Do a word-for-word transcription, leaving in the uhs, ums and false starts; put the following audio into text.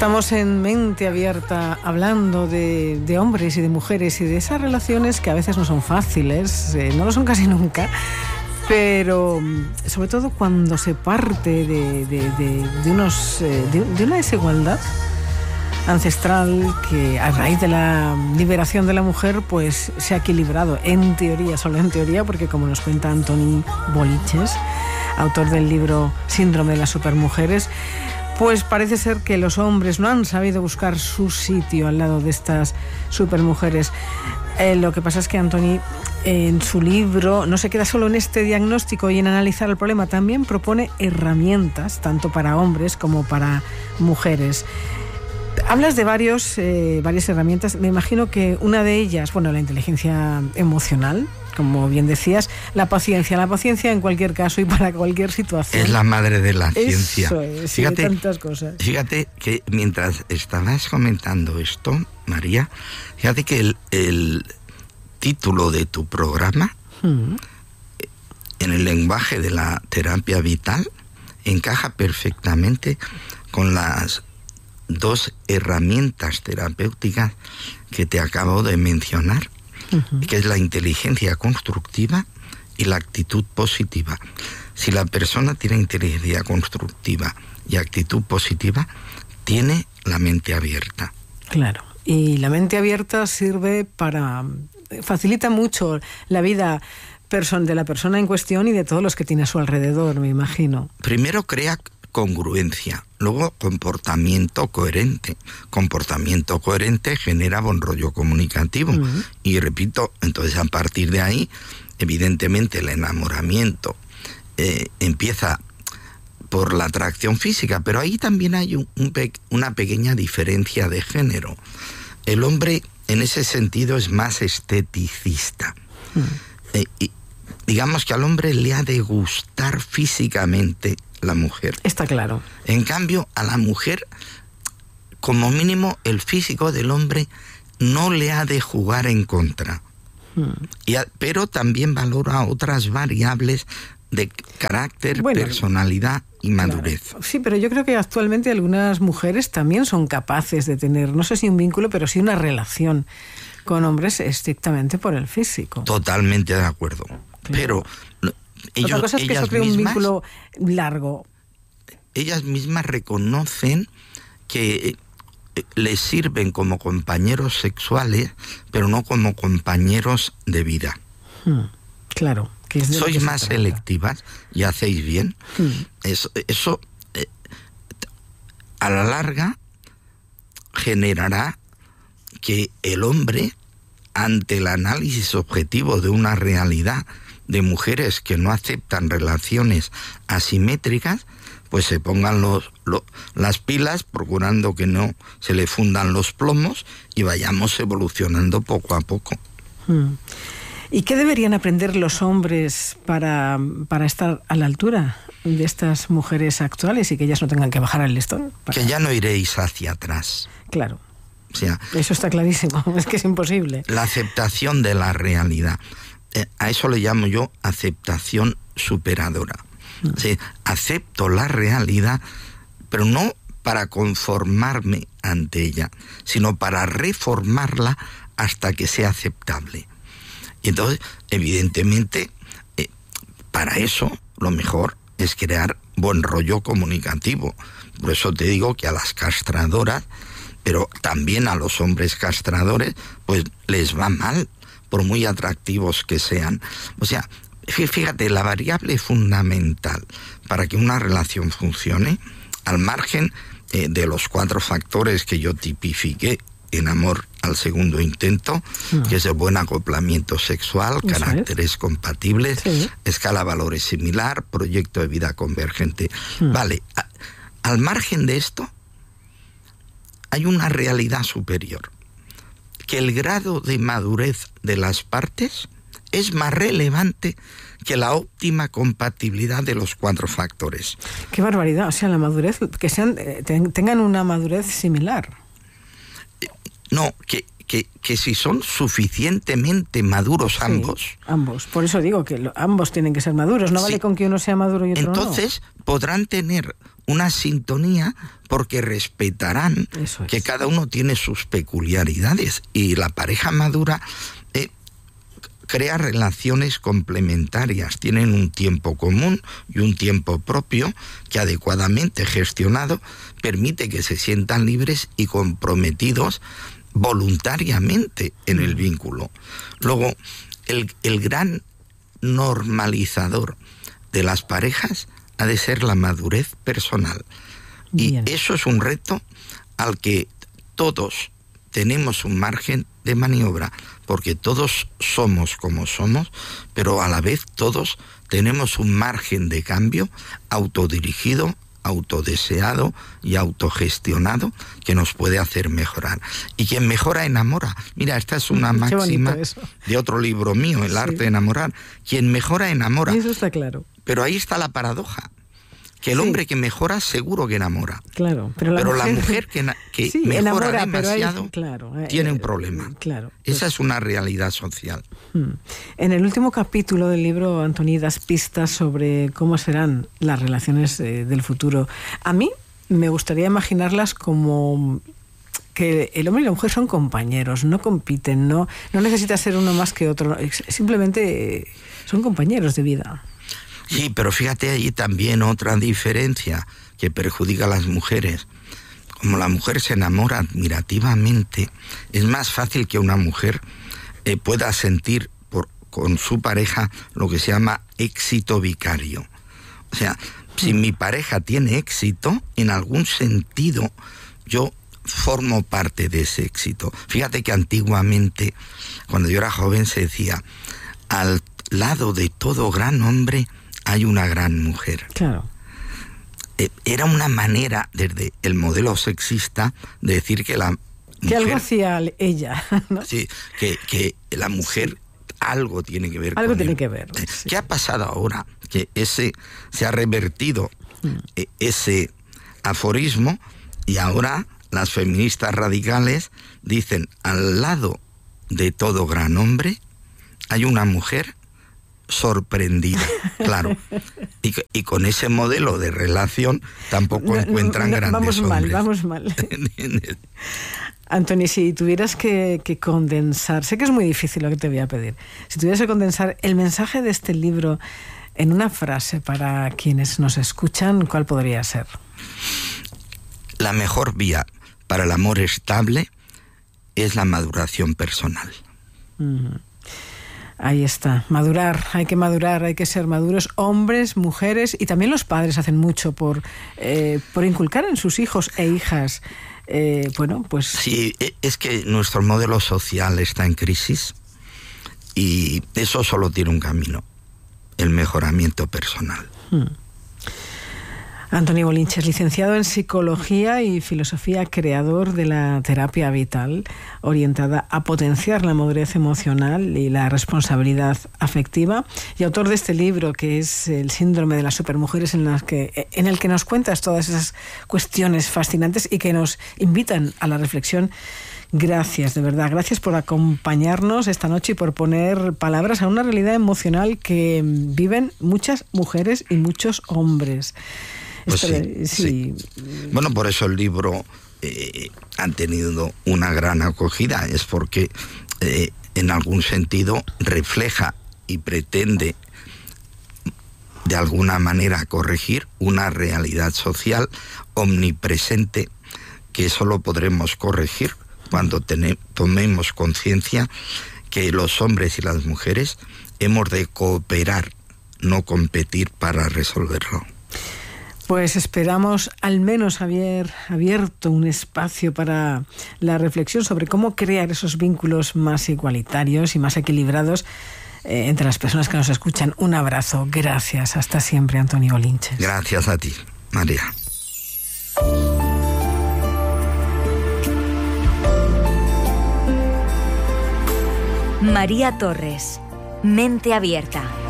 Estamos en Mente Abierta hablando de, de hombres y de mujeres y de esas relaciones que a veces no son fáciles, eh, no lo son casi nunca, pero sobre todo cuando se parte de, de, de, de, unos, eh, de, de una desigualdad ancestral que a raíz de la liberación de la mujer pues se ha equilibrado, en teoría, solo en teoría, porque como nos cuenta Antoni Boliches, autor del libro Síndrome de las Supermujeres, pues parece ser que los hombres no han sabido buscar su sitio al lado de estas supermujeres. Eh, lo que pasa es que Antoni, en su libro, no se queda solo en este diagnóstico y en analizar el problema, también propone herramientas, tanto para hombres como para mujeres. Hablas de varios, eh, varias herramientas. Me imagino que una de ellas, bueno, la inteligencia emocional, como bien decías, la paciencia, la paciencia en cualquier caso y para cualquier situación. Es la madre de la ciencia. Eso es, fíjate, de tantas cosas. Fíjate que mientras estabas comentando esto, María, fíjate que el, el título de tu programa, mm. en el lenguaje de la terapia vital, encaja perfectamente con las dos herramientas terapéuticas que te acabo de mencionar, uh-huh. que es la inteligencia constructiva y la actitud positiva. Si la persona tiene inteligencia constructiva y actitud positiva, tiene la mente abierta. Claro, y la mente abierta sirve para... facilita mucho la vida person- de la persona en cuestión y de todos los que tiene a su alrededor, me imagino. Primero crea congruencia, luego comportamiento coherente. Comportamiento coherente genera buen rollo comunicativo. Uh-huh. Y repito, entonces a partir de ahí, evidentemente el enamoramiento eh, empieza por la atracción física, pero ahí también hay un, un pe- una pequeña diferencia de género. El hombre en ese sentido es más esteticista. Uh-huh. Eh, y digamos que al hombre le ha de gustar físicamente la mujer. Está claro. En cambio, a la mujer, como mínimo, el físico del hombre no le ha de jugar en contra. Hmm. Y a, pero también valora otras variables de carácter, bueno, personalidad y madurez. Claro. Sí, pero yo creo que actualmente algunas mujeres también son capaces de tener, no sé si un vínculo, pero sí una relación con hombres estrictamente por el físico. Totalmente de acuerdo. Claro. Pero... Ellos, Otra cosa es que eso crea un vínculo largo. Ellas mismas reconocen que les sirven como compañeros sexuales, pero no como compañeros de vida. Hmm, claro. Que es de Sois que más selectivas y hacéis bien. Hmm. Eso, eso eh, a la larga generará que el hombre, ante el análisis objetivo de una realidad de mujeres que no aceptan relaciones asimétricas, pues se pongan los, los, las pilas, procurando que no se le fundan los plomos y vayamos evolucionando poco a poco. Hmm. ¿Y qué deberían aprender los hombres para, para estar a la altura de estas mujeres actuales y que ellas no tengan que bajar al listón? Para... Que ya no iréis hacia atrás. Claro. O sea, eso está clarísimo, es que es imposible. La aceptación de la realidad. Eh, a eso le llamo yo aceptación superadora. Mm. Sí, acepto la realidad, pero no para conformarme ante ella, sino para reformarla hasta que sea aceptable. Y entonces, evidentemente, eh, para eso lo mejor es crear buen rollo comunicativo. Por eso te digo que a las castradoras, pero también a los hombres castradores, pues les va mal, por muy atractivos que sean. O sea, fíjate, la variable fundamental para que una relación funcione, al margen eh, de los cuatro factores que yo tipifiqué en Amor al segundo intento, uh-huh. que es el buen acoplamiento sexual, ¿sí? Caracteres compatibles, sí. Escala valores similar, proyecto de vida convergente. Uh-huh. Vale, a, al margen de esto, hay una realidad superior, que el grado de madurez de las partes es más relevante que la óptima compatibilidad de los cuatro factores. ¡Qué barbaridad! O sea, la madurez, que sean, tengan una madurez similar. No, que, que, que si son suficientemente maduros ambos... Sí, ambos. Por eso digo que lo, ambos tienen que ser maduros. No sí. Vale con que uno sea maduro y otro Entonces, no. podrán tener una sintonía porque respetarán Eso es. que cada uno tiene sus peculiaridades, y la pareja madura eh, crea relaciones complementarias, tienen un tiempo común y un tiempo propio que, adecuadamente gestionado, permite que se sientan libres y comprometidos voluntariamente en el vínculo. Luego, el, el gran normalizador de las parejas ha de ser la madurez personal. Bien. Y eso es un reto al que todos tenemos un margen de maniobra, porque todos somos como somos, pero a la vez todos tenemos un margen de cambio autodirigido, autodeseado y autogestionado que nos puede hacer mejorar. Y quien mejora, enamora. Mira, esta es una Qué máxima bonito eso. de otro libro mío, El Sí. arte de enamorar. Quien mejora, enamora. Eso está claro. Pero ahí está la paradoja, que el Sí. hombre que mejora seguro que enamora. Claro, pero la Pero mujer, la mujer que, na- que sí, mejora enamora, pero hay- demasiado claro, eh, tiene un eh, problema. Claro. pues, Esa es una realidad social. hmm. En el último capítulo del libro, Antoni, das pistas sobre cómo serán las relaciones eh, del futuro. A mí me gustaría imaginarlas como que el hombre y la mujer son compañeros, no compiten, no, no necesita ser uno más que otro, simplemente eh, son compañeros de vida. Sí, pero fíjate ahí también otra diferencia que perjudica a las mujeres. Como la mujer se enamora admirativamente, es más fácil que una mujer eh, pueda sentir por, con su pareja lo que se llama éxito vicario. O sea, si mi pareja tiene éxito, en algún sentido yo formo parte de ese éxito. Fíjate que antiguamente, cuando yo era joven, se decía, al lado de todo gran hombre hay una gran mujer. Claro. Eh, era una manera, desde el modelo sexista, de decir que la mujer... Que algo hacía ella, ¿no? Sí, que, que la mujer algo tiene que ver Algo con tiene él. que ver, Eh, sí. ¿Qué ha pasado ahora? Que ese se ha revertido Mm. eh, ese aforismo, y ahora las feministas radicales dicen, al lado de todo gran hombre hay una mujer sorprendida, claro. Y, y con ese modelo de relación tampoco No, no, encuentran no, grandes vamos mal, hombres. vamos mal. Antoni, si tuvieras que, que condensar, sé que es muy difícil lo que te voy a pedir, si tuvieras que condensar el mensaje de este libro en una frase para quienes nos escuchan, ¿cuál podría ser? La mejor vía para el amor estable es la maduración personal. Uh-huh. Ahí está, madurar, hay que madurar, hay que ser maduros, hombres, mujeres, y también los padres hacen mucho por, eh, por inculcar en sus hijos e hijas. Eh, bueno, pues... Sí, es que nuestro modelo social está en crisis y eso solo tiene un camino, el mejoramiento personal. Hmm. Antoni Bolinches, licenciado en Psicología y Filosofía, creador de la terapia vital, orientada a potenciar la madurez emocional y la responsabilidad afectiva, y autor de este libro que es El síndrome de las supermujeres, en, las que, en el que nos cuentas todas esas cuestiones fascinantes y que nos invitan a la reflexión. Gracias, de verdad, gracias por acompañarnos esta noche y por poner palabras a una realidad emocional que viven muchas mujeres y muchos hombres. Pues sí, sí, sí. Bueno, por eso el libro eh, ha tenido una gran acogida, es porque eh, en algún sentido refleja y pretende de alguna manera corregir una realidad social omnipresente que solo podremos corregir cuando tene, tomemos conciencia que los hombres y las mujeres hemos de cooperar, no competir para resolverlo. Pues esperamos al menos haber abierto un espacio para la reflexión sobre cómo crear esos vínculos más igualitarios y más equilibrados eh, entre las personas que nos escuchan. Un abrazo, gracias, hasta siempre, Antoni Bolinches. Gracias a ti, María. María Torres, Mente Abierta.